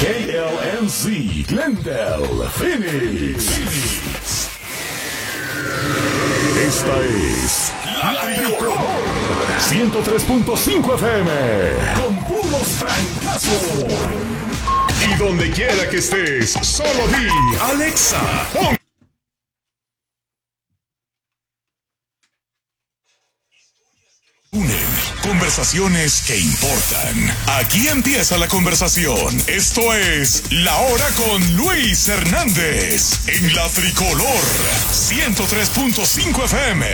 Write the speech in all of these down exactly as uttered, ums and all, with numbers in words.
K L M C, Glendale, Phoenix. Phoenix. Esta es La Tricolor ciento tres punto cinco F M con puros francazos. Y donde quiera que estés, solo di Alexa, pon. Unen conversaciones que importan. Aquí empieza la conversación. Esto es La Hora con Luis Hernández en La Tricolor ciento tres punto cinco F M.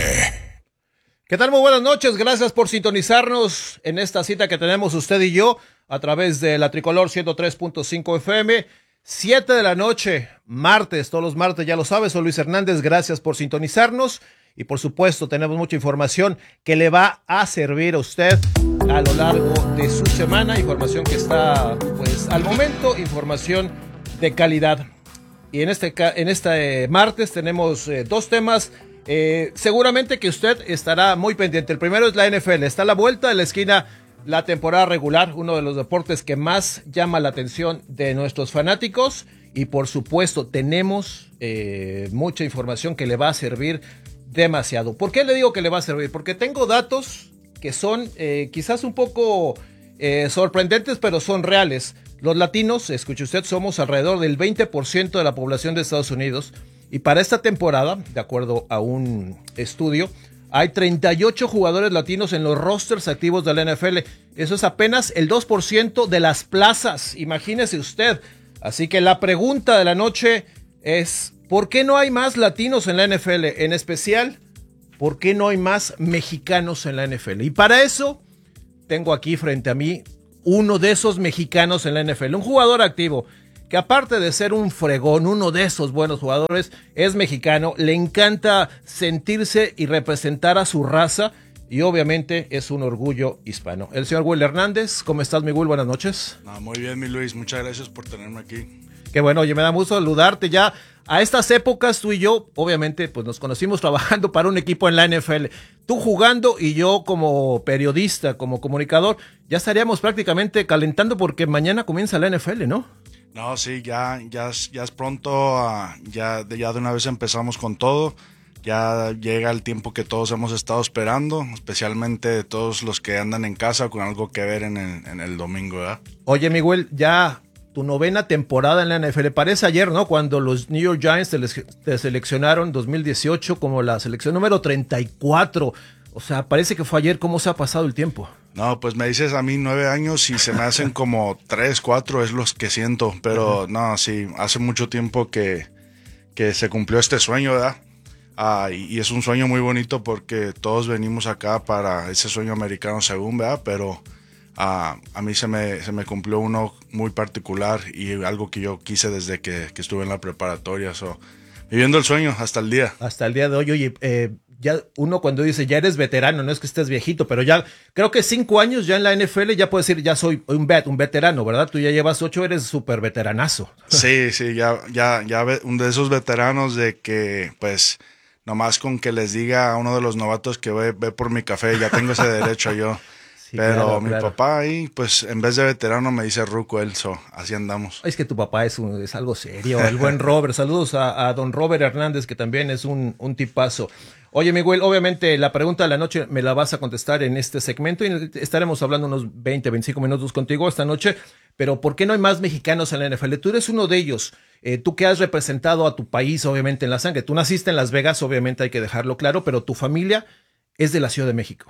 ¿Qué tal? Muy buenas noches. Gracias por sintonizarnos en esta cita que tenemos usted y yo a través de La Tricolor ciento tres punto cinco F M. siete de la noche, martes, todos los martes, ya lo sabes. Soy Luis Hernández. Gracias por sintonizarnos. Y por supuesto tenemos mucha información que le va a servir a usted a lo largo de su semana, información que está pues al momento, información de calidad. Y en este, en este martes tenemos eh, dos temas, eh, seguramente que usted estará muy pendiente. El primero es la N F L, está a la vuelta de la esquina la temporada regular, uno de los deportes que más llama la atención de nuestros fanáticos. Y por supuesto tenemos eh, mucha información que le va a servir demasiado. ¿Por qué le digo que le va a servir? Porque tengo datos que son eh, quizás un poco eh, sorprendentes, pero son reales. Los latinos, escuche usted, somos alrededor del veinte por ciento de la población de Estados Unidos. Y para esta temporada, de acuerdo a un estudio, hay treinta y ocho jugadores latinos en los rosters activos de la N F L. Eso es apenas el dos por ciento de las plazas. Imagínese usted. Así que la pregunta de la noche es: ¿por qué no hay más latinos en la N F L? En especial, ¿por qué no hay más mexicanos en la N F L? Y para eso, tengo aquí frente a mí uno de esos mexicanos en la N F L. Un jugador activo que, aparte de ser un fregón, uno de esos buenos jugadores, es mexicano. Le encanta sentirse y representar a su raza. Y obviamente es un orgullo hispano. El señor Will Hernández. ¿Cómo estás, mi Will? Buenas noches. No, muy bien, mi Luis. Muchas gracias por tenerme aquí. Qué bueno, oye, me da gusto saludarte ya. A estas épocas, tú y yo, obviamente, pues nos conocimos trabajando para un equipo en la N F L. Tú jugando y yo como periodista, como comunicador, ya estaríamos prácticamente calentando porque mañana comienza la N F L, ¿no? No, sí, ya, ya, ya es pronto, uh, ya, ya de una vez empezamos con todo. Ya llega el tiempo que todos hemos estado esperando, especialmente todos los que andan en casa con algo que ver en el, en el domingo, ¿verdad? Oye, Miguel, ya tu novena temporada en la N F L. Parece ayer, ¿no? Cuando los New York Giants te, les, te seleccionaron dos mil dieciocho como la selección número treinta y cuatro. O sea, parece que fue ayer. ¿Cómo se ha pasado el tiempo? No, pues me dices a mí nueve años y se me hacen como tres, cuatro, es los que siento. Pero uh-huh. no, sí, hace mucho tiempo que, que se cumplió este sueño, ¿verdad? Ah, y, y es un sueño muy bonito porque todos venimos acá para ese sueño americano según, ¿verdad? Pero ah, a mí se me, se me cumplió uno muy particular y algo que yo quise desde que, que estuve en la preparatoria. So, viviendo el sueño hasta el día. Hasta el día de hoy. Oye, eh, ya uno cuando dice ya eres veterano, no es que estés viejito, pero ya creo que cinco años ya en la N F L ya puedes decir ya soy un vet, un veterano, ¿verdad? Tú ya llevas ocho, eres súper veteranazo. Sí, sí, ya, ya, ya uno de esos veteranos de que pues nomás con que les diga a uno de los novatos que ve, ve por mi café, ya tengo ese derecho yo. Sí, pero claro, mi claro. papá ahí, pues en vez de veterano me dice ruco él, so, así andamos. Es que tu papá es, un, es algo serio, el buen Robert. Saludos a, a don Robert Hernández, que también es un, un tipazo. Oye, Miguel, obviamente la pregunta de la noche me la vas a contestar en este segmento y estaremos hablando unos veinte, veinticinco minutos contigo esta noche. Pero ¿por qué no hay más mexicanos en la N F L? Tú eres uno de ellos. Eh, tú que has representado a tu país, obviamente, en la sangre. Tú naciste en Las Vegas, obviamente hay que dejarlo claro, pero tu familia es de la Ciudad de México.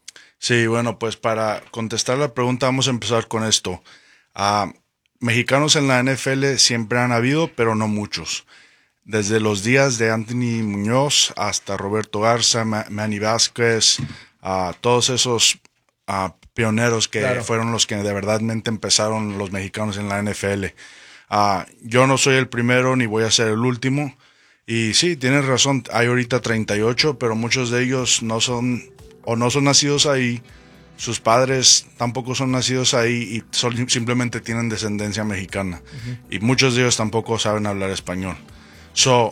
Sí, bueno, pues para contestar la pregunta vamos a empezar con esto. Uh, mexicanos en la N F L siempre han habido, pero no muchos. Desde los días de Anthony Muñoz hasta Roberto Garza, Ma- Manny Vázquez, uh, todos esos uh, pioneros que claro. fueron los que de verdadmente empezaron los mexicanos en la N F L. Uh, yo no soy el primero ni voy a ser el último. Y sí, tienes razón, hay ahorita treinta y ocho, pero muchos de ellos no son o no son nacidos ahí, sus padres tampoco son nacidos ahí y son, simplemente tienen descendencia mexicana. Uh-huh. Y muchos de ellos tampoco saben hablar español. So,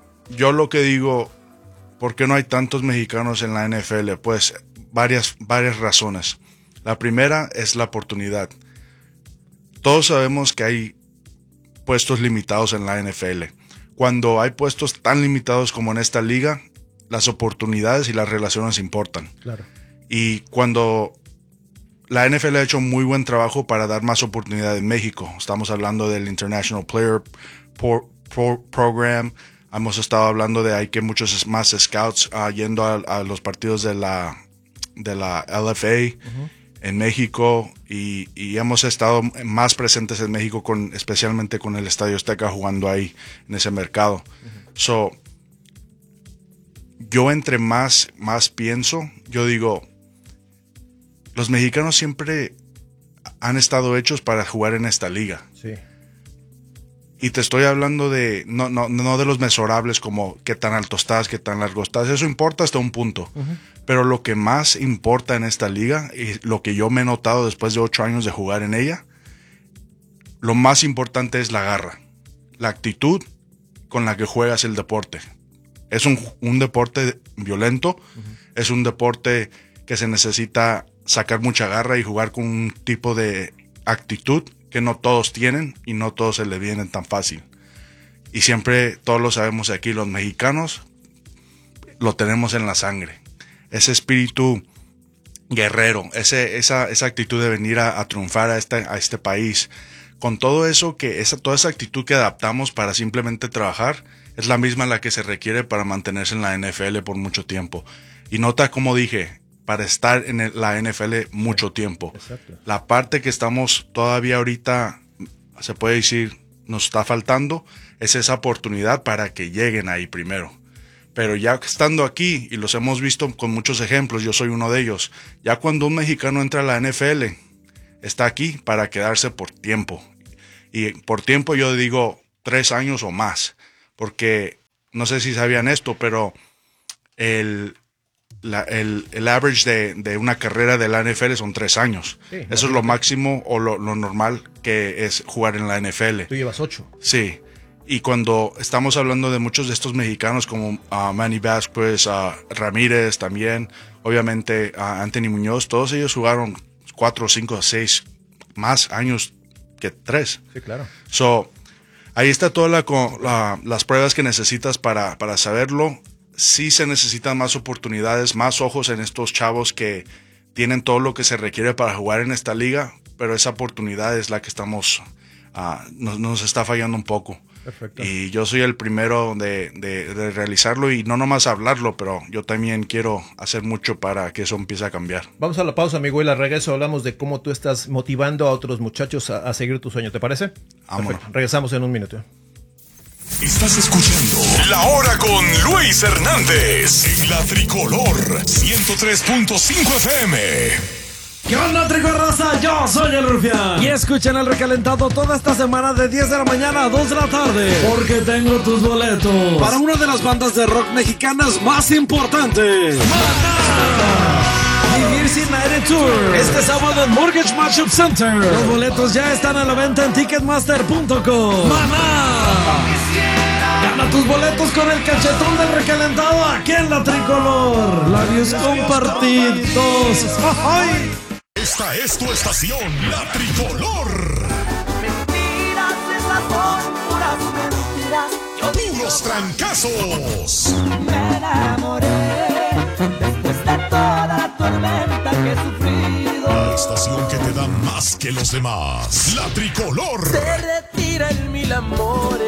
yo lo que digo, ¿por qué no hay tantos mexicanos en la N F L? Pues varias, varias razones. La primera es la oportunidad. Todos sabemos que hay puestos limitados en la N F L. Cuando hay puestos tan limitados como en esta liga, las oportunidades y las relaciones importan. Claro. Y cuando la N F L ha hecho muy buen trabajo para dar más oportunidad en México, estamos hablando del International Player Pro, Pro, Program, hemos estado hablando de hay que muchos más scouts uh, yendo a, a los partidos de la, de la L F A uh-huh. en México y, y hemos estado más presentes en México, con, especialmente con el Estadio Azteca jugando ahí en ese mercado. Uh-huh. So, yo entre más, más pienso, yo digo, los mexicanos siempre han estado hechos para jugar en esta liga. Sí. Y te estoy hablando de, no, no, no de los mesorables como qué tan alto estás, qué tan largo estás. Eso importa hasta un punto. Uh-huh. Pero lo que más importa en esta liga, y lo que yo me he notado después de ocho años de jugar en ella, lo más importante es la garra, la actitud con la que juegas el deporte. Es un, un deporte violento, uh-huh. es un deporte que se necesita sacar mucha garra y jugar con un tipo de actitud que no todos tienen y no todos se le vienen tan fácil. Y siempre, todos lo sabemos aquí, los mexicanos lo tenemos en la sangre. Ese espíritu guerrero, ese, esa, esa actitud de venir a, a triunfar a este, a este país. Con todo eso, que esa, toda esa actitud que adaptamos para simplemente trabajar, es la misma la que se requiere para mantenerse en la N F L por mucho tiempo. Y nota como dije, para estar en el, la N F L mucho tiempo. Exacto. La parte que estamos todavía ahorita, se puede decir, nos está faltando, es esa oportunidad para que lleguen ahí primero. Pero ya estando aquí, y los hemos visto con muchos ejemplos, yo soy uno de ellos, ya cuando un mexicano entra a la N F L, está aquí para quedarse por tiempo. Y por tiempo yo digo tres años o más, porque no sé si sabían esto, pero el... La, el, el average de, de una carrera de la N F L son tres años. Sí, eso es lo máximo o lo, lo normal que es jugar en la N F L. Tú llevas ocho. Sí. Y cuando estamos hablando de muchos de estos mexicanos como uh, Manny Vázquez, uh, Ramírez también, obviamente uh, Anthony Muñoz, todos ellos jugaron cuatro, cinco, seis más años que tres. Sí, claro. So, ahí está todas la, la, las pruebas que necesitas para, para saberlo. Sí se necesitan más oportunidades, más ojos en estos chavos que tienen todo lo que se requiere para jugar en esta liga, pero esa oportunidad es la que estamos, uh, nos, nos está fallando un poco. Perfecto. Y yo soy el primero de, de, de realizarlo y no nomás hablarlo, pero yo también quiero hacer mucho para que eso empiece a cambiar. Vamos a la pausa, amigo, y al regreso hablamos de cómo tú estás motivando a otros muchachos a, a seguir tu sueño, ¿te parece? Vámonos. Perfecto. Regresamos en un minuto. Estás escuchando La Hora con Luis Hernández en la Tricolor ciento tres punto cinco F M. ¿Qué onda, Tricorraza? Yo soy el Rufián. Y escuchen el recalentado toda esta semana de diez de la mañana a dos de la tarde. Porque tengo tus boletos para una de las bandas de rock mexicanas más importantes. ¡Maná! Vivir Sin Aire Tour. Este sábado en Mortgage Matchup Center. Los boletos ya están a la venta en ticketmaster punto com. ¡Maná! Gana tus boletos con el cachetón del recalentado aquí en la Tricolor. Labios compartidos. ¡Ay! Esta es tu estación, la Tricolor. Mentiras, esas son puras mentiras. Yo Puros trancazos. me enamoré después de toda la tormenta que he sufrido. La estación que te da más que los demás. La Tricolor. Se retiran mil amores.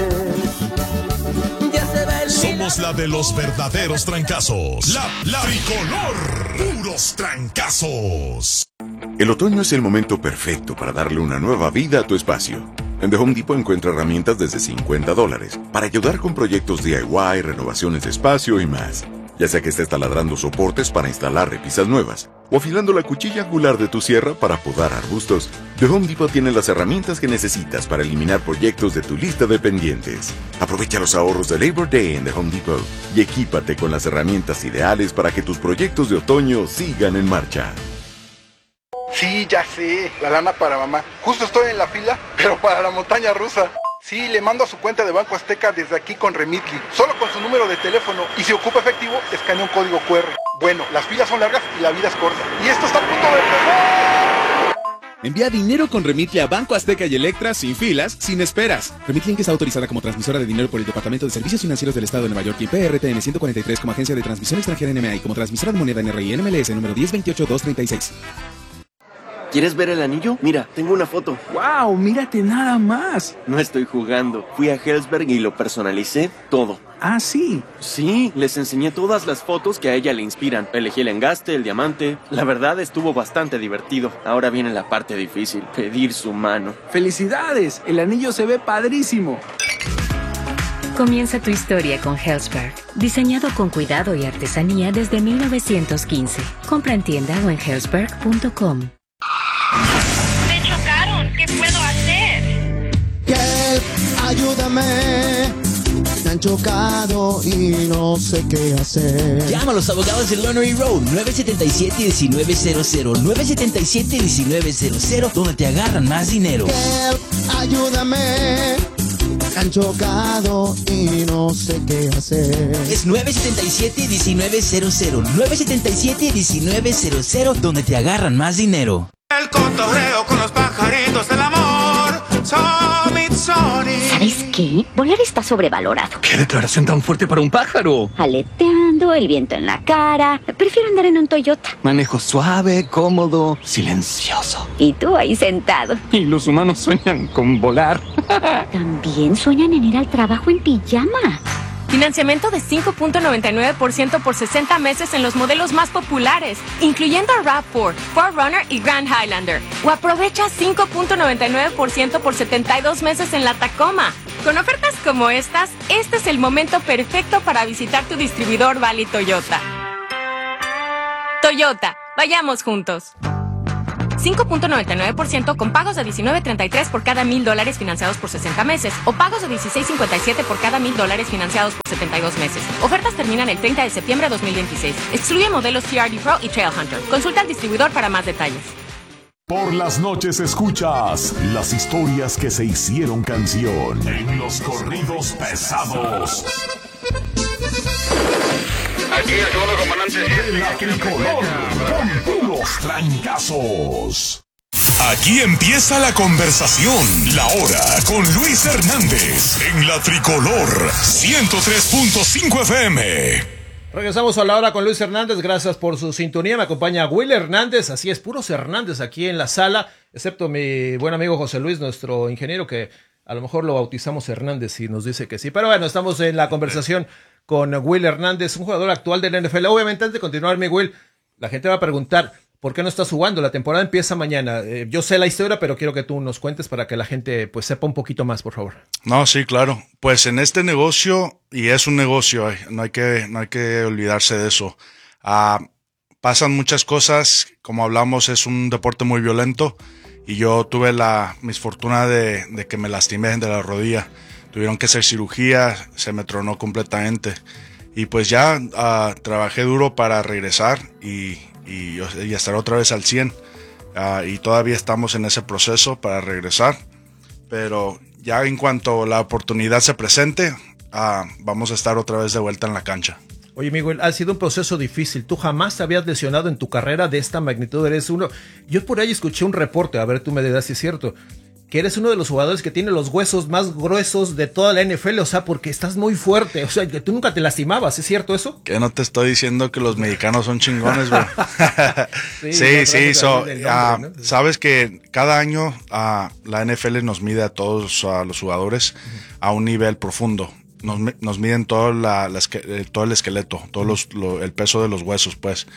Ya se ve el Somos la de los verdaderos trancazos. La, la Tricolor. Puros trancazos. El otoño es el momento perfecto para darle una nueva vida a tu espacio. En The Home Depot encuentra herramientas desde cincuenta dólares para ayudar con proyectos D I Y, renovaciones de espacio y más. Ya sea que estés taladrando soportes para instalar repisas nuevas o afilando la cuchilla angular de tu sierra para podar arbustos, The Home Depot tiene las herramientas que necesitas para eliminar proyectos de tu lista de pendientes. Aprovecha los ahorros de Labor Day en The Home Depot y equípate con las herramientas ideales para que tus proyectos de otoño sigan en marcha. Sí, ya sé, la lana para mamá. Justo estoy en la fila, pero para la montaña rusa. Sí, le mando a su cuenta de Banco Azteca desde aquí con Remitly, solo con su número de teléfono, y si ocupa efectivo, escanea un código cu erre. Bueno, las filas son largas y la vida es corta. Y esto está a punto de empezar. Envía dinero con Remitly a Banco Azteca y Electra sin filas, sin esperas. Remitly Inc. está autorizada como transmisora de dinero por el Departamento de Servicios Financieros del Estado de Nueva York y P R T N ciento cuarenta y tres como agencia de transmisión extranjera N M A y como transmisora de moneda N R I N M L S número diez veintiocho dos treinta y seis. ¿Quieres ver el anillo? Mira, tengo una foto. ¡Wow! ¡Mírate nada más! No estoy jugando. Fui a Helzberg y lo personalicé todo. ¿Ah, sí? Sí, les enseñé todas las fotos que a ella le inspiran. Elegí el engaste, el diamante. La verdad estuvo bastante divertido. Ahora viene la parte difícil, pedir su mano. ¡Felicidades! El anillo se ve padrísimo. Comienza tu historia con Helzberg. Diseñado con cuidado y artesanía desde mil novecientos quince. Compra en tienda o en helzberg punto com. ¡Me chocaron! ¿Qué puedo hacer? Help, ayúdame. Me han chocado y no sé qué hacer. Llama a los abogados de Lonery Road nueve siete siete, uno nueve cero cero nueve siete siete, uno nueve cero cero, donde te agarran más dinero. Help, ayúdame. Me han chocado y no sé qué hacer. Es nueve siete siete, uno nueve cero cero nueve siete siete, uno nueve cero cero, donde te agarran más dinero. El cotorreo con los pajaritos del amor. ¿Sabes qué? Volar está sobrevalorado. ¿Qué declaración tan fuerte para un pájaro? Aleteando, el viento en la cara. Prefiero andar en un Toyota. Manejo suave, cómodo, silencioso. Y tú ahí sentado. Y los humanos sueñan con volar. También sueñan en ir al trabajo en pijama. Financiamiento de cinco punto noventa y nueve por ciento por sesenta meses en los modelos más populares, incluyendo RAV cuatro, cuatro Runner y Grand Highlander. O aprovecha cinco punto noventa y nueve por ciento por setenta y dos meses en la Tacoma. Con ofertas como estas, este es el momento perfecto para visitar tu distribuidor Valley Toyota. Toyota, vayamos juntos. cinco punto noventa y nueve por ciento con pagos de diecinueve treinta y tres por cada mil dólares financiados por sesenta meses o pagos de dieciséis cincuenta y siete por cada mil dólares financiados por setenta y dos meses. Ofertas terminan el treinta de septiembre de dos mil veintiséis. Excluye modelos T R D Pro y Trail Hunter. Consulta al distribuidor para más detalles. Por las noches escuchas las historias que se hicieron canción en los corridos pesados. Aquí el segundo comandante. La tricolor con puros trancazos. Aquí empieza la conversación. La hora con Luis Hernández en la tricolor ciento tres punto cinco F M. Regresamos a la hora con Luis Hernández, gracias por su sintonía, me acompaña Will Hernández, así es, puros Hernández aquí en la sala, excepto mi buen amigo José Luis, nuestro ingeniero, que a lo mejor lo bautizamos Hernández y nos dice que sí, pero bueno, estamos en la conversación con Will Hernández, un jugador actual del N F L. Obviamente, antes de continuar, mi Will, la gente va a preguntar, ¿por qué no estás jugando? La temporada empieza mañana. Eh, yo sé la historia, pero quiero que tú nos cuentes para que la gente pues sepa un poquito más, por favor. No, sí, claro. Pues en este negocio, y es un negocio, no hay que, no hay que olvidarse de eso. Uh, pasan muchas cosas, como hablamos, es un deporte muy violento, y yo tuve la misfortuna de, de que me lastimé de la rodilla. Tuvieron que hacer cirugía, se me tronó completamente. Y pues ya uh, trabajé duro para regresar y... Y, y estar otra vez al cien, uh, y todavía estamos en ese proceso para regresar, pero ya en cuanto la oportunidad se presente, uh, vamos a estar otra vez de vuelta en la cancha. Oye, Miguel, ha sido un proceso difícil. Tú jamás te habías lesionado en tu carrera de esta magnitud. Eres uno. Yo por ahí escuché un reporte, a ver, tú me dirás si es cierto, que eres uno de los jugadores que tiene los huesos más gruesos de toda la N F L, o sea, porque estás muy fuerte, o sea, que tú nunca te lastimabas, ¿es cierto eso? Que no te estoy diciendo que los mexicanos son chingones, güey. sí, sí, sí so, nombre, uh, ¿no? Sabes que cada año uh, la N F L nos mide a todos uh, los jugadores uh-huh. a un nivel profundo. Nos, nos miden todo, la, la, todo el esqueleto, todo uh-huh. los, lo, el peso de los huesos, pues.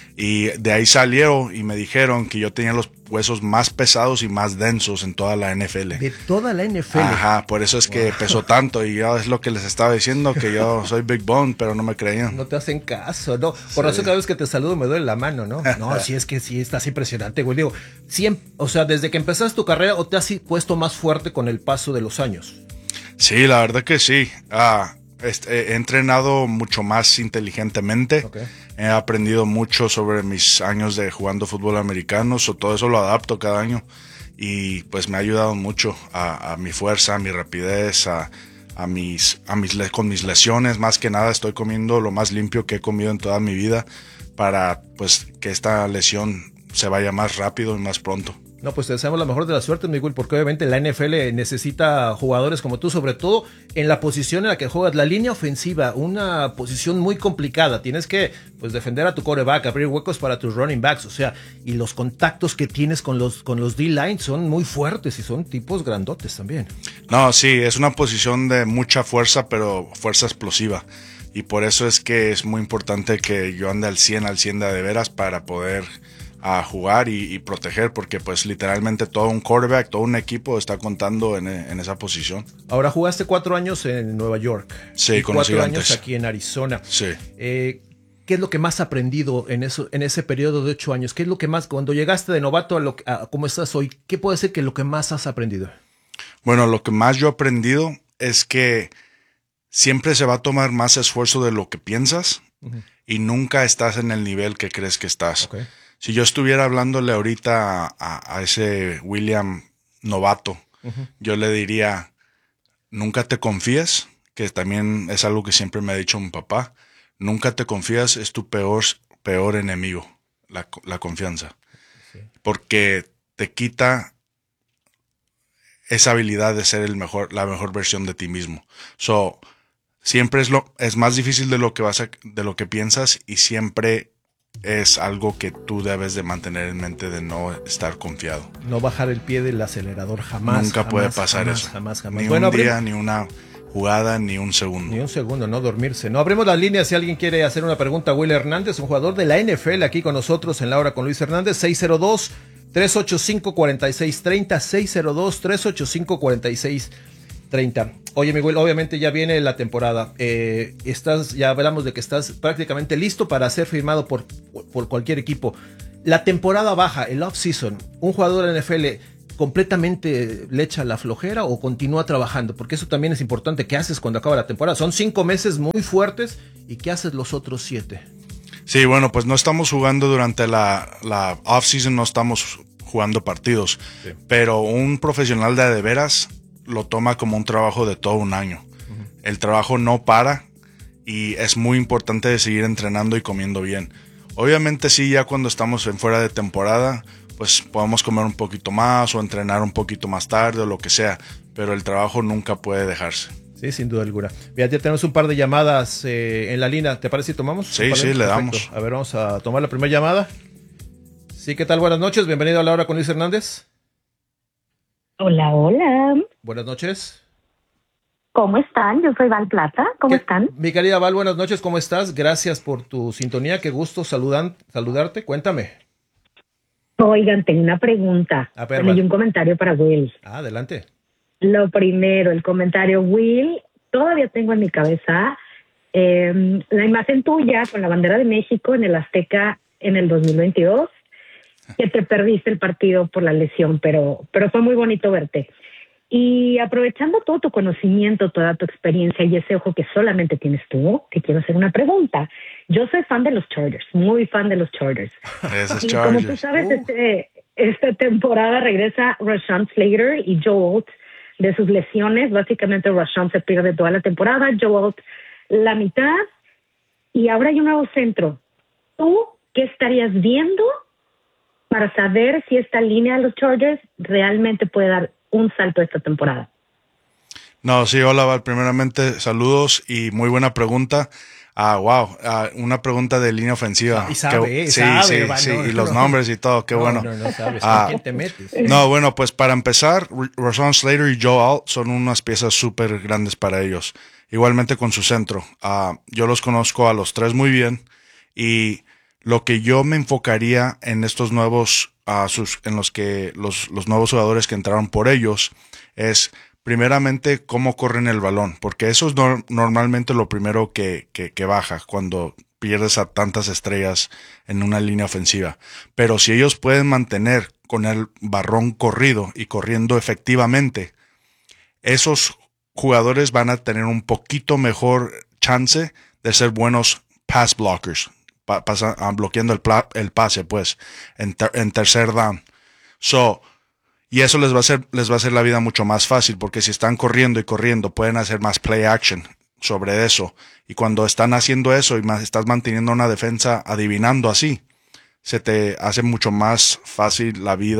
Y de ahí salieron y me dijeron que yo tenía los huesos más pesados y más densos en toda la N F L. De toda la N F L. Ajá, por eso es que wow. pesó tanto. Y yo es lo que les estaba diciendo, que yo soy Big Bone, pero no me creían. No te hacen caso, ¿no? Por sí. eso cada vez que te saludo me duele la mano, ¿no? No, sí es que sí, estás impresionante, güey. Digo, siempre, o sea, desde que empezaste tu carrera, ¿o te has puesto más fuerte con el paso de los años? Sí, la verdad que sí. Ah, he entrenado mucho más inteligentemente. Okay. He aprendido mucho sobre mis años de jugando fútbol americano, so, todo eso lo adapto cada año y pues me ha ayudado mucho a, a mi fuerza, a mi rapidez, a, a mis, a mis con mis lesiones. Más que nada estoy comiendo lo más limpio que he comido en toda mi vida para pues que esta lesión se vaya más rápido y más pronto. No, pues te deseamos la mejor de las suertes, Miguel, porque obviamente la N F L necesita jugadores como tú, sobre todo en la posición en la que juegas, la línea ofensiva, una posición muy complicada. Tienes que pues defender a tu quarterback, abrir huecos para tus running backs, o sea, y los contactos que tienes con los con los D-line son muy fuertes y son tipos grandotes también. No, sí, es una posición de mucha fuerza, pero fuerza explosiva. Y por eso es que es muy importante que yo ande al cien, al cien de, de veras para poder a jugar y, y proteger, porque pues literalmente todo un quarterback, todo un equipo está contando en, en esa posición. Ahora jugaste cuatro años en Nueva York. Sí, y con los cuatro Gigantes. años aquí en Arizona. Sí. Eh, ¿Qué es lo que más has aprendido en eso, en ese periodo de ocho años? ¿Qué es lo que más, cuando llegaste de novato a, lo, a cómo estás hoy, qué puede ser que lo que más has aprendido? Bueno, lo que más yo he aprendido es que siempre se va a tomar más esfuerzo de lo que piensas uh-huh. y nunca estás en el nivel que crees que estás. Okay. Si yo estuviera hablándole ahorita a, a ese William novato, uh-huh. yo le diría, nunca te confíes, que también es algo que siempre me ha dicho mi papá, nunca te confías, es tu peor, peor enemigo, la, la confianza. Sí. Porque te quita esa habilidad de ser el mejor, la mejor versión de ti mismo. So, siempre es lo, es más difícil de lo que vas a, de lo que piensas y siempre es algo que tú debes de mantener en mente de no estar confiado. No bajar el pie del acelerador jamás. Nunca jamás, puede pasar jamás, eso. Jamás, jamás. Ni bueno, un día, abrimos... ni una jugada, ni un segundo. Ni un segundo, no dormirse. No abrimos las líneas si alguien quiere hacer una pregunta a Will Hernández, un jugador de la N F L aquí con nosotros en La Hora con Luis Hernández. seis cero dos, tres ocho cinco, cuatro seis tres cero, seis cero dos, tres ocho cinco, cuatro seis treinta. Oye, Miguel, obviamente ya viene la temporada. Eh, estás, ya hablamos de que estás prácticamente listo para ser firmado por, por cualquier equipo. La temporada baja, el off-season, ¿un jugador de N F L completamente le echa la flojera o continúa trabajando? Porque eso también es importante. ¿Qué haces cuando acaba la temporada? Son cinco meses muy fuertes. ¿Y qué haces los otros siete? Sí, bueno, pues no estamos jugando durante la, la off-season, no estamos jugando partidos. Sí. Pero un profesional de de veras lo toma como un trabajo de todo un año. Uh-huh. El trabajo no para y es muy importante seguir entrenando y comiendo bien. Obviamente sí, ya cuando estamos en fuera de temporada, pues podemos comer un poquito más o entrenar un poquito más tarde o lo que sea, pero el trabajo nunca puede dejarse. Sí, sin duda alguna. Ya tenemos un par de llamadas eh, en la línea. ¿Te parece si tomamos? Sí, sí, le damos. A ver, vamos a tomar la primera llamada. Sí, ¿qué tal? Buenas noches. Bienvenido a La Hora con Luis Hernández. Hola, hola. Buenas noches. ¿Cómo están? Yo soy Val Plata. ¿Cómo ¿Qué? están? Mi querida Val, buenas noches. ¿Cómo estás? Gracias por tu sintonía. Qué gusto saludan, saludarte. Cuéntame. Oigan, tengo una pregunta. A ver, bueno, y un comentario para Will. Ah, adelante. Lo primero, el comentario. Will, todavía tengo en mi cabeza eh, la imagen tuya con la bandera de México en el Azteca en el dos mil veintidós, que te perdiste el partido por la lesión, pero, pero fue muy bonito verte. Y aprovechando todo tu conocimiento, toda tu experiencia y ese ojo que solamente tienes tú, te quiero hacer una pregunta. Yo soy fan de los Chargers, muy fan de los Chargers. Esos y Chargers. como tú sabes, uh. este, esta temporada regresa Rashawn Slater y Joe Alt de sus lesiones. Básicamente Rashawn se pierde toda la temporada, Joe Alt la mitad, y ahora hay un nuevo centro. ¿Tú qué estarías viendo para saber si esta línea de los Chargers realmente puede dar un salto esta temporada? No, sí, hola Val, primeramente saludos y muy buena pregunta. Ah, wow, ah, una pregunta de línea ofensiva. Y sabe, que, sí, sabe, sí, sí, no, y no, los no. nombres y todo, qué no, bueno. No, no sabes, ah, ¿con quién te metes? No, bueno, pues para empezar, Rashawn Slater y Joe Alt son unas piezas súper grandes para ellos. Igualmente con su centro. Ah, yo los conozco a los tres muy bien y lo que yo me enfocaría en estos nuevos, uh, sus, en los que los, los nuevos jugadores que entraron por ellos es primeramente cómo corren el balón, porque eso es no, normalmente lo primero que, que, que baja cuando pierdes a tantas estrellas en una línea ofensiva. Pero si ellos pueden mantener con el balón corrido y corriendo efectivamente, esos jugadores van a tener un poquito mejor chance de ser buenos pass blockers, pa, pasa, bloqueando el, pla, el pase, pues, en, ter, en tercer down. So, y eso les va a hacer, les va a hacer la vida mucho más fácil, porque si están corriendo y corriendo, pueden hacer más play action sobre eso. Y cuando están haciendo eso y más, estás manteniendo una defensa adivinando así, se te hace mucho más fácil la vida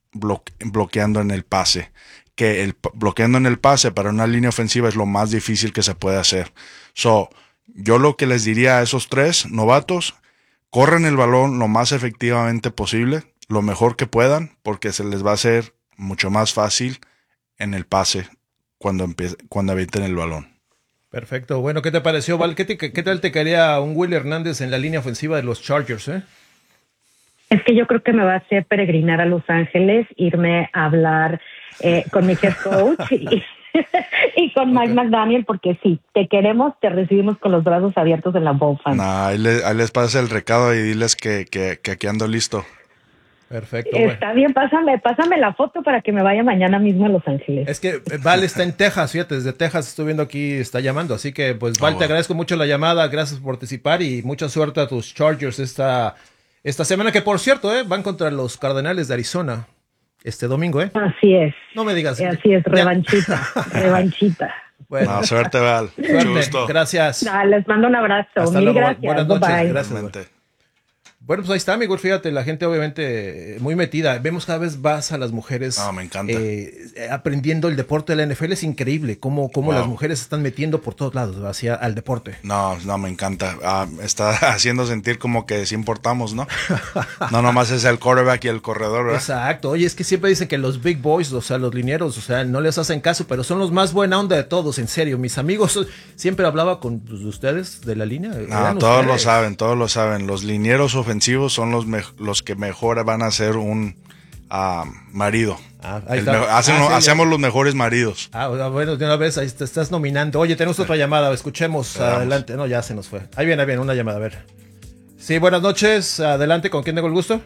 blo- bloqueando en el pase. Que el bloqueando en el pase para una línea ofensiva es lo más difícil que se puede hacer. So, yo lo que les diría a esos tres novatos, corren el balón lo más efectivamente posible, lo mejor que puedan, porque se les va a hacer mucho más fácil en el pase cuando empiece, cuando avienten el balón. Perfecto. Bueno, ¿qué te pareció, Val? ¿Qué, te, qué tal te quería un Will Hernández en la línea ofensiva de los Chargers, eh? Es que yo creo que me va a hacer peregrinar a Los Ángeles, irme a hablar eh, con mi head coach y, y con Mike okay. McDaniel, porque sí, te queremos, te recibimos con los brazos abiertos en la Bowl Fan. Nah, ahí, le, ahí les pasa el recado y diles que, que, que aquí ando listo. Perfecto. Está bueno. Bien, pásame, pásame la foto para que me vaya mañana mismo a Los Ángeles. Es que Val está en Texas, fíjate, desde Texas estoy viendo aquí, está llamando, así que pues Val, oh, te bueno. agradezco mucho la llamada, gracias por participar y mucha suerte a tus Chargers esta, esta semana, que por cierto, eh, van contra los Cardenales de Arizona este domingo, ¿eh? Así es. No me digas. Así es, revanchita, revanchita. Bueno, no, suerte, Val. Suerte. Mucho gusto. Gracias. No, les mando un abrazo. Hasta Mil luego. gracias. Buenas noches. Bye. Gracias. Bueno, pues ahí está, amigo. Fíjate, la gente obviamente muy metida. Vemos cada vez más a las mujeres oh, me encanta. Eh, aprendiendo el deporte de la N F L. Es increíble cómo, cómo wow. las mujeres se están metiendo por todos lados hacia al deporte. No, no, me encanta. Uh, está haciendo sentir como que sí importamos, ¿no? No nomás es el quarterback y el corredor, ¿verdad? Exacto. Oye, es que siempre dicen que los big boys, o sea, los linieros, o sea, no les hacen caso, pero son los más buena onda de todos, en serio. Mis amigos, siempre hablaba con pues, ustedes de la línea. No, todos ustedes. lo saben, todos lo saben. Los linieros ofensivos son los me los que mejor van a ser un uh, marido. Ah, ahí está. Me hacen, ah, sí, hacemos ya. los mejores maridos. Ah, bueno, de una vez ahí te estás nominando. Oye, tenemos otra llamada, escuchemos. Veamos. Adelante. No, ya se nos fue. Ahí viene, ahí viene, una llamada, a ver. Sí, buenas noches. Adelante, ¿con quién tengo el gusto?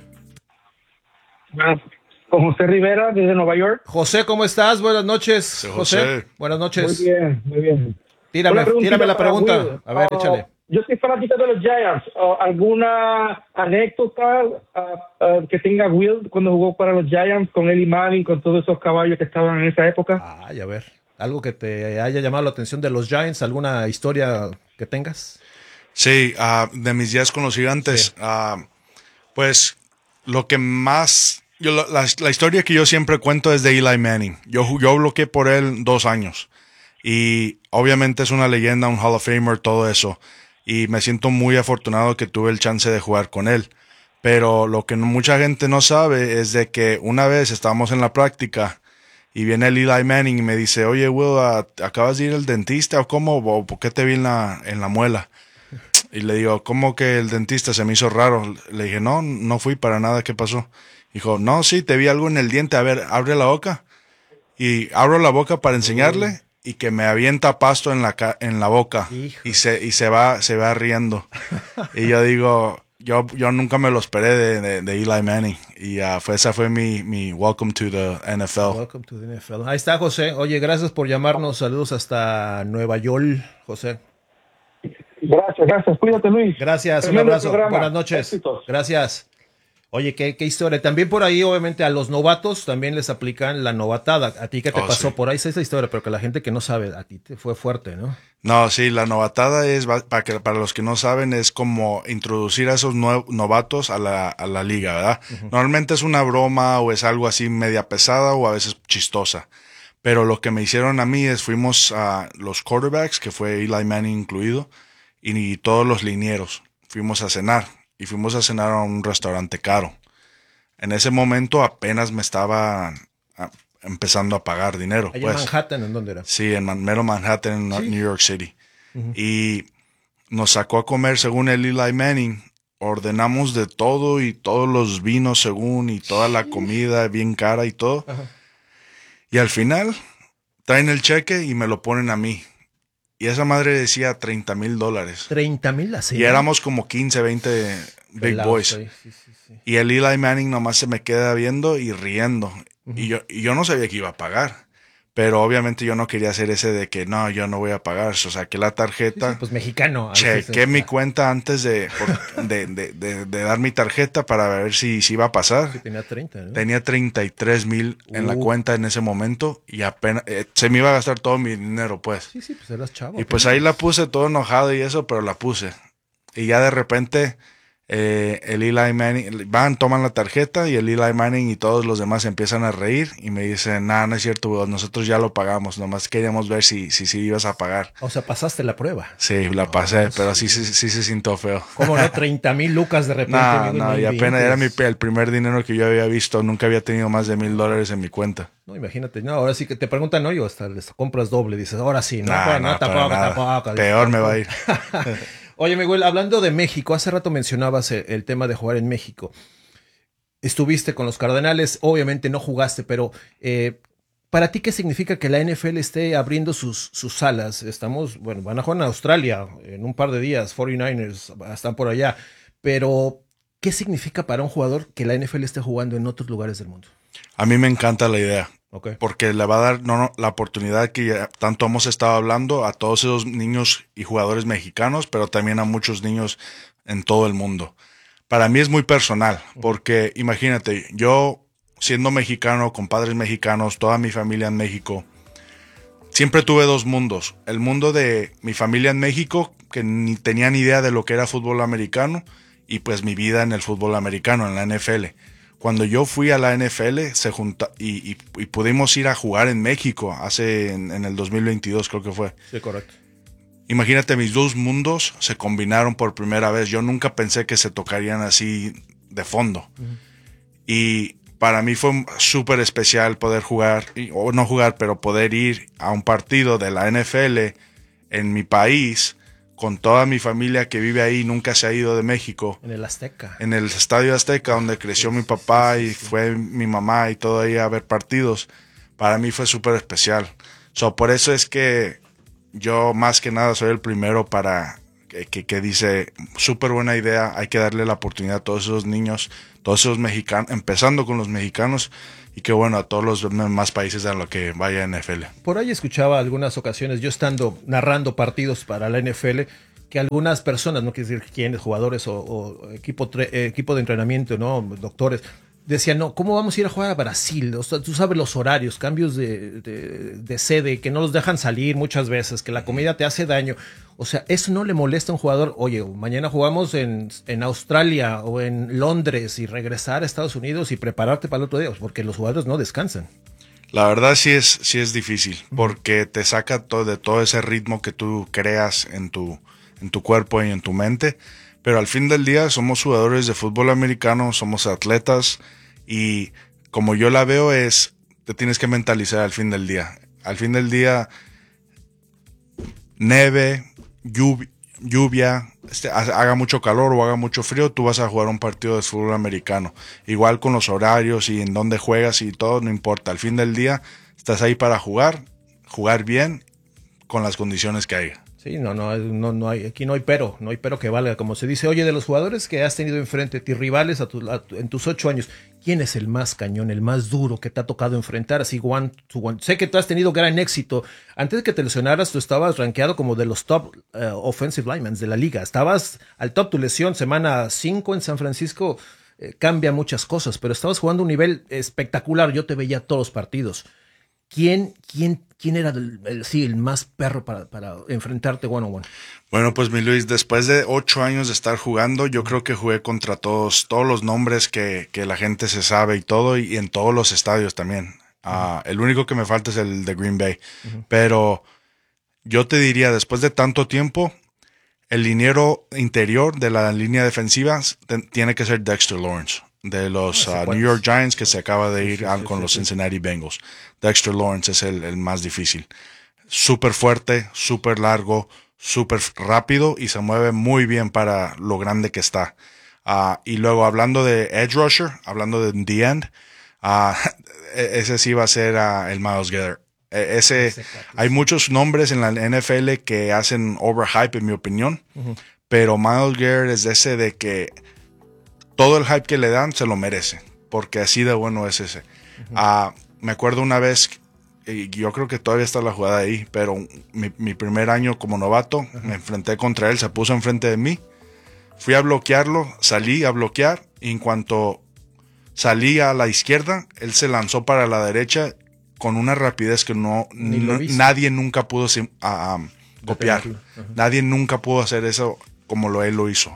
Ah, con José Rivera, desde Nueva York. José, ¿cómo estás? Buenas noches, sí, José. José. Buenas noches. Muy bien, muy bien. Tírame, tírame la pregunta. Will. A ver, uh, échale. Yo soy fanático de los Giants. Uh, ¿Alguna anécdota uh, uh, que tenga Will cuando jugó para los Giants con Eli Manning, con todos esos caballos que estaban en esa época? Ay, a ver. ¿Algo que te haya llamado la atención de los Giants? ¿Alguna historia que tengas? Sí, uh, de mis días con los Gigantes. Sí. Uh, pues lo que más... Yo, la, la historia que yo siempre cuento es de Eli Manning. Yo, yo bloqueé por él dos años. Y obviamente es una leyenda, un Hall of Famer, todo eso. Y me siento muy afortunado que tuve el chance de jugar con él. Pero lo que no, mucha gente no sabe es de que una vez estábamos en la práctica y viene el Eli Manning y me dice, oye, Will, ¿acabas de ir al dentista o cómo? ¿O por qué te vi en la, en la muela? Y le digo, ¿cómo que el dentista? Se me hizo raro. Le dije, no, no fui para nada, ¿qué pasó? Dijo, no, sí, te vi algo en el diente, a ver, abre la boca. Y abro la boca para enseñarle. Y que me avienta pasto en la en la boca. Hijo. y se y se va se va riendo. Y yo digo, yo yo nunca me lo esperé de, de, de Eli Manning y uh, fue esa fue mi mi welcome to the N F L. Welcome to the N F L. Ahí está, José. Oye, gracias por llamarnos. Saludos hasta Nueva York, José. Gracias, gracias. Cuídate, Luis. Gracias, Tremendo un abrazo. Programa. Buenas noches. Éxitos. Gracias. Oye, ¿qué, qué historia. También por ahí, obviamente, a los novatos también les aplican la novatada. ¿A ti qué te oh, pasó? Sí. Por ahí es esa historia, pero que la gente que no sabe, a ti te fue fuerte, ¿no? No, sí, la novatada es, para, que, para los que no saben, es como introducir a esos nuevos novatos a la, a la liga, ¿verdad? Uh-huh. Normalmente es una broma o es algo así media pesada o a veces chistosa. Pero lo que me hicieron a mí es, fuimos a los quarterbacks, que fue Eli Manning incluido, y, y todos los linieros. Fuimos a cenar. Y fuimos a cenar a un restaurante caro. En ese momento apenas me estaba a, empezando a pagar dinero. ¿Allá pues. en Manhattan? ¿En dónde era? Sí, en Man, mero Manhattan, en ¿Sí? New York City. Uh-huh. Y nos sacó a comer según el Eli Manning. Ordenamos de todo y todos los vinos según y toda la comida bien cara y todo. Uh-huh. Y al final traen el cheque y me lo ponen a mí. Y esa madre decía treinta mil dólares. treinta mil así. Y éramos como quince, veinte big Pelados, boys. Sí, sí, sí. Y el Eli Manning nomás se me queda viendo y riendo. Uh-huh. Y yo y yo no sabía que iba a pagar. Pero obviamente yo no quería hacer ese de que no, yo no voy a pagar. O sea, saqué la tarjeta. Sí, sí, pues mexicano. Chequé mi cuenta antes de, por, de, de, de, de dar mi tarjeta para ver si, si iba a pasar. Sí, tenía treinta, ¿no? Tenía treinta y tres mil uh. en la cuenta en ese momento y apenas eh, se me iba a gastar todo mi dinero, pues. Sí, sí, pues eras chavo. Y pues ahí la puse todo enojado y eso, pero la puse. Y ya de repente Eh, el Eli Manning, van, toman la tarjeta y el Eli Manning y todos los demás empiezan a reír y me dicen, nada, no es cierto, bro, nosotros ya lo pagamos, nomás queríamos ver si si, si ibas a pagar. O sea, pasaste la prueba. Sí, la pasé, pero sí, sí, sí se sintió feo. ¿Cómo no? treinta mil lucas de repente. No, no, y apenas era mi, el primer dinero que yo había visto, nunca había tenido más de mil dólares en mi cuenta. No, imagínate, no, ahora sí que te preguntan, oye, hasta les compras doble, dices, ahora sí, no, nah, no, no tampoco, tampoco. Peor me va a ir. Oye, Miguel, hablando de México, hace rato mencionabas el, el tema de jugar en México. Estuviste con los Cardenales, obviamente no jugaste, pero eh, ¿para ti qué significa que la N F L esté abriendo sus, sus salas? Estamos, bueno, van a jugar en Australia en un par de días, cuarenta y nueve ers están por allá, pero ¿qué significa para un jugador que la N F L esté jugando en otros lugares del mundo? A mí me encanta la idea. Okay. Porque le va a dar no, no, la oportunidad que ya tanto hemos estado hablando a todos esos niños y jugadores mexicanos, pero también a muchos niños en todo el mundo. Para mí es muy personal, porque imagínate, yo siendo mexicano, con padres mexicanos, toda mi familia en México, siempre tuve dos mundos. El mundo de mi familia en México, que ni tenía ni idea de lo que era fútbol americano, y pues mi vida en el fútbol americano, en la N F L. Cuando yo fui a la N F L se junta, y, y, y pudimos ir a jugar en México hace en, en el dos mil veintidós, creo que fue. Sí, correcto. Imagínate, mis dos mundos se combinaron por primera vez. Yo nunca pensé que se tocarían así de fondo. Uh-huh. Y para mí fue súper especial poder jugar, o no jugar, pero poder ir a un partido de la N F L en mi país, con toda mi familia que vive ahí, nunca se ha ido de México. En el Azteca. En el Estadio Azteca, donde creció sí, mi papá sí, sí, y sí. fue mi mamá y todo ahí a ver partidos. Para mí fue súper especial. So, por eso es que yo más que nada soy el primero para que, que, que dice, súper buena idea, hay que darle la oportunidad a todos esos niños, todos esos mexicanos, empezando con los mexicanos, y que bueno, a todos los demás países a lo que vaya a N F L. Por ahí escuchaba algunas ocasiones, yo estando narrando partidos para la N F L, que algunas personas, no quiero decir quiénes, jugadores o, o equipo, tre, equipo de entrenamiento, no, doctores, decían, no, ¿cómo vamos a ir a jugar a Brasil? O sea, tú sabes los horarios, cambios de, de, de sede, que no los dejan salir muchas veces, que la comida te hace daño. O sea, eso no le molesta a un jugador. Oye, mañana jugamos en, en Australia o en Londres y regresar a Estados Unidos y prepararte para el otro día, porque los jugadores no descansan. La verdad sí es, sí es difícil, porque te saca todo, de todo ese ritmo que tú creas en tu, en tu cuerpo y en tu mente. Pero al fin del día somos jugadores de fútbol americano, somos atletas, y como yo la veo es, te tienes que mentalizar al fin del día. Al fin del día, nieve, lluvia, lluvia este, haga mucho calor o haga mucho frío, tú vas a jugar un partido de fútbol americano. Igual con los horarios y en dónde juegas y todo, no importa. Al fin del día estás ahí para jugar, jugar bien con las condiciones que haya. Sí, no, no, no, no hay, aquí no hay pero, no hay pero que valga, como se dice. Oye, de los jugadores que has tenido enfrente, tus rivales a tu, a tu, en tus ocho años, ¿quién es el más cañón, el más duro que te ha tocado enfrentar? Así, one to one. Sé que tú has tenido gran éxito. Antes de que te lesionaras, tú estabas rankeado como de los top uh, offensive linemen de la liga. Estabas al top, tu lesión, semana cinco en San Francisco, eh, cambia muchas cosas, pero estabas jugando a un nivel espectacular. Yo te veía todos los partidos. ¿Quién, quién, quién era el, el, sí, el más perro para, para enfrentarte one on one? Bueno, pues mi Luis, después de ocho años de estar jugando, yo creo que jugué contra todos, todos los nombres que, que la gente se sabe y todo, y en todos los estadios también. Uh, uh-huh. El único que me falta es el de Green Bay. Uh-huh. Pero yo te diría, después de tanto tiempo, el liniero interior de la línea defensiva te, tiene que ser Dexter Lawrence, de los uh, New York Giants, que se acaba de ir sí, sí, con sí, los sí. Cincinnati Bengals. Dexter Lawrence es el, el más difícil. Súper fuerte, súper largo, súper rápido y se mueve muy bien para lo grande que está. Uh, y luego hablando de edge rusher, hablando de the end, uh, ese sí va a ser uh, el Myles Garrett. Ese, ese hay muchos nombres en la N F L que hacen overhype, en mi opinión, uh-huh. pero Myles Garrett es ese de que todo el hype que le dan se lo merece, porque así de bueno es ese. Uh-huh. Uh, me acuerdo una vez, y yo creo que todavía está la jugada ahí, pero mi, mi primer año como novato, uh-huh. me enfrenté contra él, se puso enfrente de mí, fui a bloquearlo, salí a bloquear, y en cuanto salí a la izquierda, él se lanzó para la derecha con una rapidez que no, no nadie nunca pudo uh, um, copiar. Uh-huh. Nadie nunca pudo hacer eso como lo él lo hizo.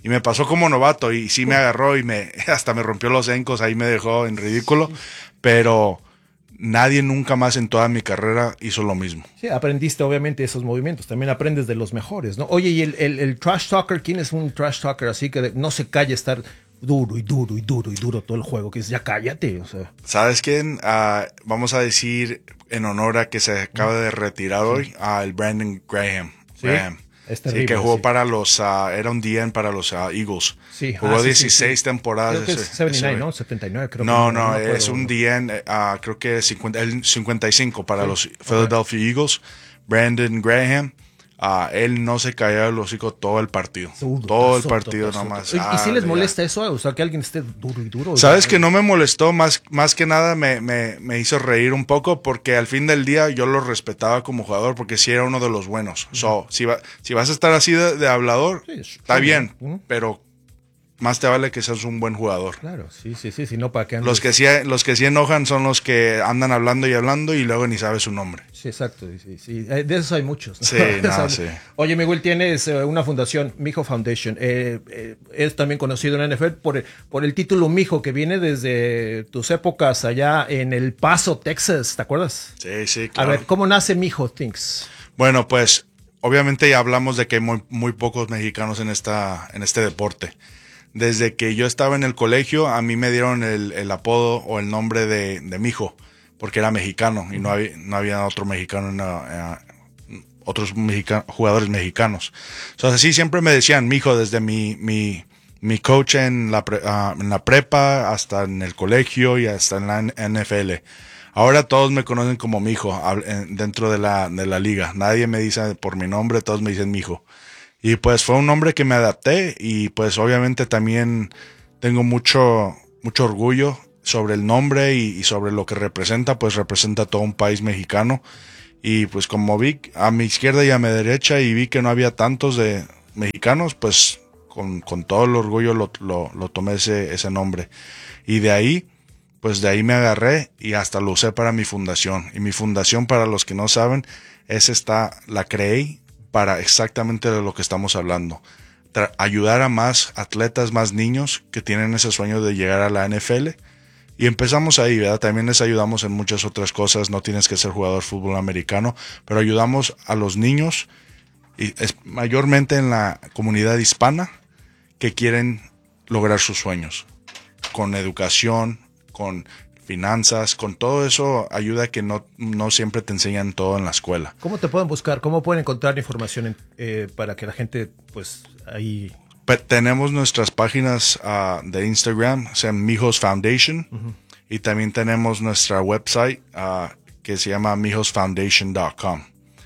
Y me pasó como novato y sí me agarró y me hasta me rompió los encos, ahí me dejó en ridículo, pero nadie nunca más en toda mi carrera hizo lo mismo. Sí, aprendiste obviamente esos movimientos, también aprendes de los mejores, ¿no? Oye, y el, el, el trash talker, ¿quién es un trash talker así que de, no se calla estar duro y duro y duro y duro todo el juego? Que es ya cállate, o sea. ¿Sabes quién? Uh, vamos a decir en honor a que se acaba de retirar sí. hoy, uh, el Brandon Graham. Sí. Graham. Es terrible, sí, que jugó sí. para los, uh, era un D N para los uh, Eagles. Sí. Jugó ah, sí, dieciséis sí, sí. temporadas. Creo que es setenta y nueve, ¿no? setenta y nueve, creo. No, que no, no, no es un D N, uh, creo que es cincuenta, el cincuenta y cinco para sí. los Philadelphia okay. Eagles. Brandon Graham, uh, él no se cayó el hocico todo el partido. Surdo, todo el partido surdo, nomás. ¿Y, ah, ¿Y si les molesta ya. eso? O sea, que alguien esté duro y duro. Sabes que no me molestó, más, más que nada me, me, me hizo reír un poco porque al fin del día yo lo respetaba como jugador porque sí era uno de los buenos. Uh-huh. So, si, va, si vas a estar así de, de hablador, sí, está bien, uh-huh. pero más te vale que seas un buen jugador. Claro, sí, sí, sí, si no, ¿para qué andas? Los que sí, los que sí enojan son los que andan hablando y hablando y luego ni sabes su nombre. Sí, exacto, sí, sí. De esos hay muchos, ¿no? Sí, no, sí. Oye, Miguel, tienes eh, una fundación, Mijo Foundation. Eh, eh, es también conocido en la N F L por, por el título Mijo, que viene desde tus épocas allá en El Paso, Texas, ¿te acuerdas? Sí, sí, claro. A ver, ¿cómo nace Mijo Things? Bueno, pues, obviamente ya hablamos de que hay muy, muy pocos mexicanos en, esta, en este deporte. Desde que yo estaba en el colegio, a mí me dieron el, el apodo o el nombre de, de Mijo, porque era mexicano y no había, no había otro mexicano, en la, eh, otros mexica, jugadores mexicanos. Entonces así siempre me decían Mijo desde mi, mi, mi coach en la, pre, uh, en la prepa hasta en el colegio y hasta en la N F L. Ahora todos me conocen como Mijo dentro de la, de la liga. Nadie me dice por mi nombre, todos me dicen Mijo. Y pues fue un nombre que me adapté y pues obviamente también tengo mucho, mucho orgullo sobre el nombre y, y sobre lo que representa, pues representa todo un país mexicano. Y pues como vi a mi izquierda y a mi derecha y vi que no había tantos de mexicanos, pues con, con todo el orgullo lo, lo, lo tomé ese, ese nombre. Y de ahí, pues de ahí me agarré y hasta lo usé para mi fundación. Y mi fundación, para los que no saben, es esta, la creé para exactamente de lo que estamos hablando. Tra- ayudar a más atletas, más niños que tienen ese sueño de llegar a la N F L. Y empezamos ahí, ¿verdad? También les ayudamos en muchas otras cosas. No tienes que ser jugador de fútbol americano, pero ayudamos a los niños, y es mayormente en la comunidad hispana, que quieren lograr sus sueños. Con educación, con finanzas, con todo eso ayuda que no, no siempre te enseñan todo en la escuela. ¿Cómo te pueden buscar? ¿Cómo pueden encontrar información en, eh, para que la gente, pues, ahí... Pero tenemos nuestras páginas uh, de Instagram, o sea, Mijos Foundation, uh-huh. y también tenemos nuestra website uh, que se llama mijos foundation punto com.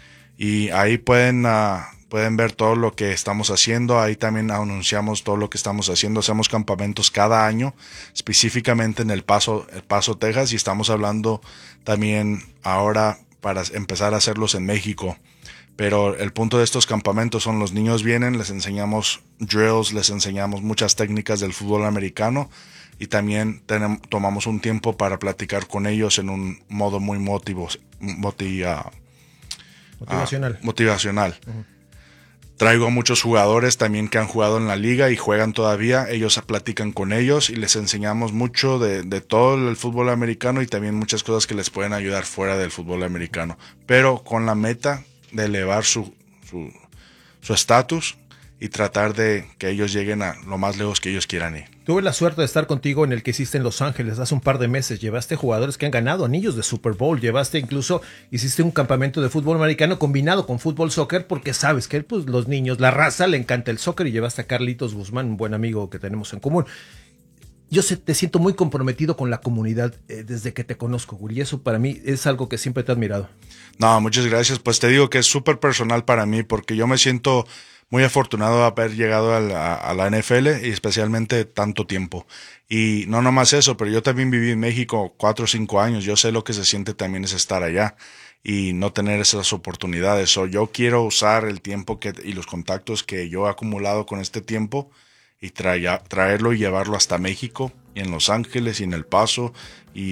Y ahí pueden... Uh, Pueden ver todo lo que estamos haciendo. Ahí también anunciamos todo lo que estamos haciendo. Hacemos campamentos cada año, específicamente en El Paso, El Paso, Texas. Y estamos hablando también ahora para empezar a hacerlos en México. Pero el punto de estos campamentos son los niños vienen, les enseñamos drills, les enseñamos muchas técnicas del fútbol americano. Y también tenemos, tomamos un tiempo para platicar con ellos en un modo muy motivo, moti, uh, motivacional. Uh, motivacional. Uh-huh. Traigo a muchos jugadores también que han jugado en la liga y juegan todavía. Ellos platican con ellos y les enseñamos mucho de, de todo el fútbol americano y también muchas cosas que les pueden ayudar fuera del fútbol americano. Pero con la meta de elevar su su su estatus y tratar de que ellos lleguen a lo más lejos que ellos quieran ir. Tuve la suerte de estar contigo en el que hiciste en Los Ángeles hace un par de meses. Llevaste jugadores que han ganado anillos de Super Bowl. Llevaste incluso, hiciste un campamento de fútbol americano combinado con fútbol soccer porque sabes que pues, los niños, la raza le encanta el soccer y llevaste a Carlitos Guzmán, un buen amigo que tenemos en común. Yo sé, te siento muy comprometido con la comunidad eh, desde que te conozco, Guri, y eso para mí es algo que siempre te he admirado. No, muchas gracias. Pues te digo que es súper personal para mí porque yo me siento muy afortunado de haber llegado a la, a la N F L y especialmente tanto tiempo. Y no nomás eso, pero yo también viví en México cuatro o cinco años. Yo sé lo que se siente también es estar allá y no tener esas oportunidades. So, yo quiero usar el tiempo que, y los contactos que yo he acumulado con este tiempo y traer, traerlo y llevarlo hasta México y en Los Ángeles y en El Paso y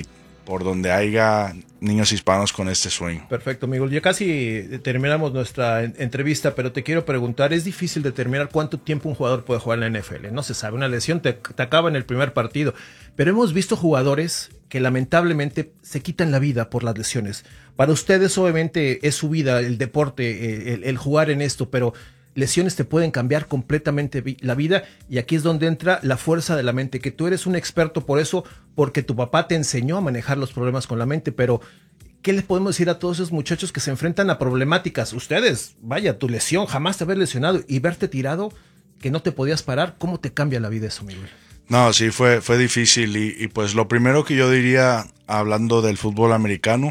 por donde haya niños hispanos con este sueño. Perfecto, Miguel. Ya casi terminamos nuestra en- entrevista, pero te quiero preguntar, es difícil determinar cuánto tiempo un jugador puede jugar en la N F L. No se sabe, una lesión te, te acaba en el primer partido, pero hemos visto jugadores que lamentablemente se quitan la vida por las lesiones. Para ustedes obviamente es su vida, el deporte, el, el jugar en esto, pero lesiones te pueden cambiar completamente vi- la vida, y aquí es donde entra la fuerza de la mente, que tú eres un experto por eso, porque tu papá te enseñó a manejar los problemas con la mente, pero ¿qué les podemos decir a todos esos muchachos que se enfrentan a problemáticas? Ustedes, vaya, tu lesión, jamás te haber lesionado y verte tirado, que no te podías parar, ¿cómo te cambia la vida eso, Miguel? No, sí, fue, fue difícil y, y pues lo primero que yo diría, hablando del fútbol americano,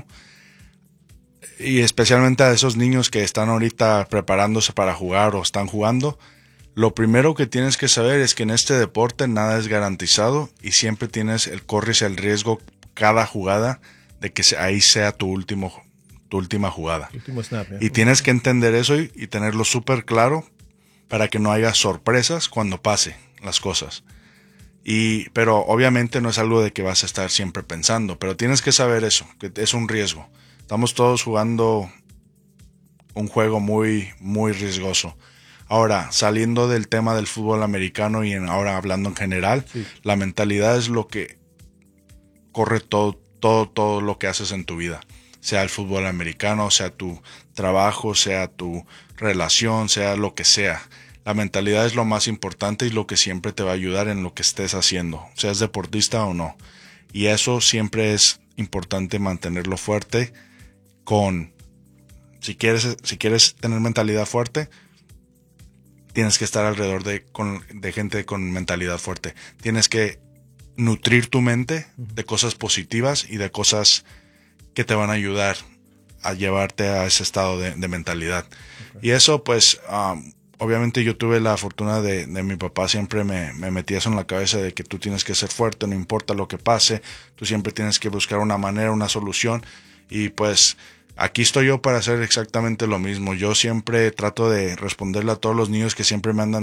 y especialmente a esos niños que están ahorita preparándose para jugar o están jugando, lo primero que tienes que saber es que en este deporte nada es garantizado y siempre tienes el corres el riesgo cada jugada de que ahí sea tu último tu última jugada. Último snap, ¿eh? Y tienes que entender eso y, y tenerlo súper claro para que no haya sorpresas cuando pase las cosas. Y pero obviamente no es algo de que vas a estar siempre pensando, pero tienes que saber eso, que es un riesgo. Estamos todos jugando un juego muy, muy riesgoso. Ahora, saliendo del tema del fútbol americano y en, ahora hablando en general, sí. La mentalidad es lo que corre todo, todo, todo lo que haces en tu vida. Sea el fútbol americano, sea tu trabajo, sea tu relación, sea lo que sea. La mentalidad es lo más importante y lo que siempre te va a ayudar en lo que estés haciendo, seas deportista o no. Y eso siempre es importante mantenerlo fuerte. Con, si quieres, si quieres tener mentalidad fuerte, tienes que estar alrededor de, con, de gente con mentalidad fuerte. Tienes que nutrir tu mente de cosas positivas y de cosas que te van a ayudar a llevarte a ese estado de, de mentalidad. Okay. Y eso, pues, um, obviamente yo tuve la fortuna de, de mi papá siempre me, me metía eso en la cabeza de que tú tienes que ser fuerte, no importa lo que pase, tú siempre tienes que buscar una manera, una solución. Y pues aquí estoy yo para hacer exactamente lo mismo. Yo siempre trato de responderle a todos los niños que siempre me andan